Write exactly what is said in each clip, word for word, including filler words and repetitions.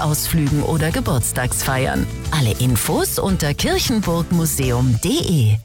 Schulausflügen oder Geburtstagsfeiern. Alle Infos unter kirchenburgmuseum punkt de.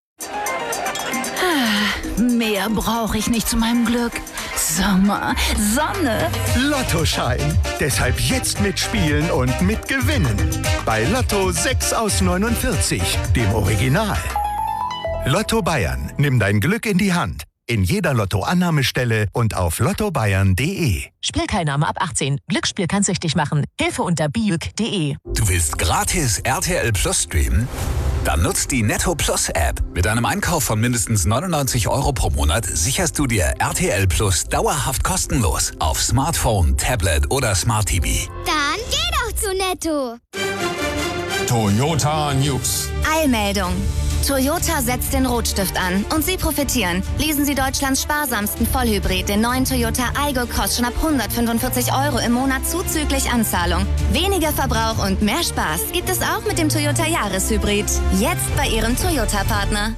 Mehr brauche ich nicht zu meinem Glück. Sommer, Sonne. Lottoschein. Deshalb jetzt mitspielen und mitgewinnen. Bei Lotto sechs aus neunundvierzig, dem Original. Lotto Bayern. Nimm dein Glück in die Hand. In jeder Lotto-Annahmestelle und auf lotto bayern punkt de. Spielteilnahme ab achtzehn. Glücksspiel kann süchtig machen. Hilfe unter biüg punkt de. Du willst gratis R T L Plus streamen? Dann nutzt die Netto Plus App. Mit einem Einkauf von mindestens neunundneunzig Euro pro Monat sicherst du dir R T L Plus dauerhaft kostenlos auf Smartphone, Tablet oder Smart T V. Dann geh doch zu Netto. Toyota News. Eilmeldung. Toyota setzt den Rotstift an und Sie profitieren. Lesen Sie Deutschlands sparsamsten Vollhybrid, den neuen Toyota Aygo Cross, schon ab hundertfünfundvierzig Euro im Monat zuzüglich Anzahlung. Weniger Verbrauch und mehr Spaß gibt es auch mit dem Toyota Jahreshybrid. Jetzt bei Ihrem Toyota-Partner.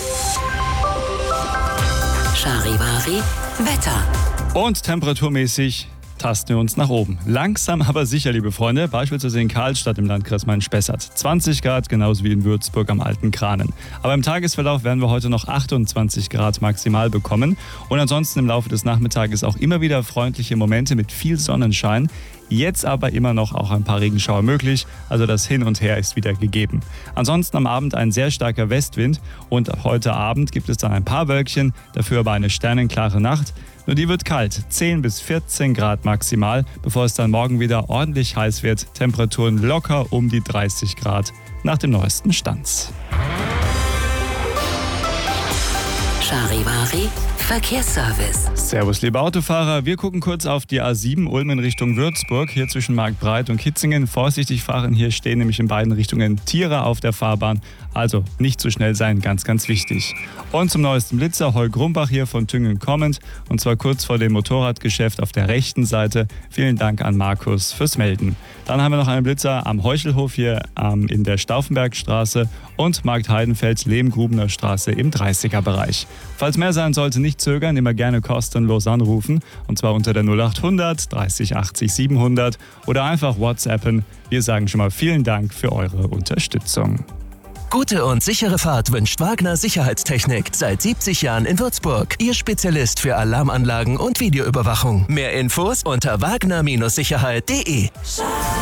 Charivari Wetter. Und temperaturmäßig tasten wir uns nach oben. Langsam, aber sicher, liebe Freunde. Beispielsweise in Karlstadt im Landkreis Main-Spessart. zwanzig Grad, genauso wie in Würzburg am Alten Kranen. Aber im Tagesverlauf werden wir heute noch achtundzwanzig Grad maximal bekommen. Und ansonsten im Laufe des Nachmittages auch immer wieder freundliche Momente mit viel Sonnenschein. Jetzt aber immer noch auch ein paar Regenschauer möglich, also das Hin und Her ist wieder gegeben. Ansonsten am Abend ein sehr starker Westwind und heute Abend gibt es dann ein paar Wölkchen, dafür aber eine sternenklare Nacht. Nur die wird kalt, zehn bis vierzehn Grad maximal, bevor es dann morgen wieder ordentlich heiß wird. Temperaturen locker um die dreißig Grad nach dem neuesten Stand. Charivari Verkehrsservice. Servus, liebe Autofahrer. Wir gucken kurz auf die A sieben Ulm in Richtung Würzburg, hier zwischen Marktbreit und Kitzingen. Vorsichtig fahren, hier stehen nämlich in beiden Richtungen Tiere auf der Fahrbahn. Also nicht zu schnell sein, ganz, ganz wichtig. Und zum neuesten Blitzer, Heu-Grumbach hier von Tüngen kommend. Und zwar kurz vor dem Motorradgeschäft auf der rechten Seite. Vielen Dank an Markus fürs Melden. Dann haben wir noch einen Blitzer am Heuchelhof hier ähm, in der Stauffenbergstraße und Markt Heidenfeld, Lehmgrubener Straße im dreißiger Bereich. Falls mehr sein sollte, nicht zögern, immer gerne kostenlos anrufen. Und zwar unter der null acht hundert dreißig achtzig siebenhundert oder einfach WhatsAppen. Wir sagen schon mal vielen Dank für eure Unterstützung. Gute und sichere Fahrt wünscht Wagner Sicherheitstechnik. Seit siebzig Jahren in Würzburg. Ihr Spezialist für Alarmanlagen und Videoüberwachung. Mehr Infos unter wagner Sicherheit punkt de.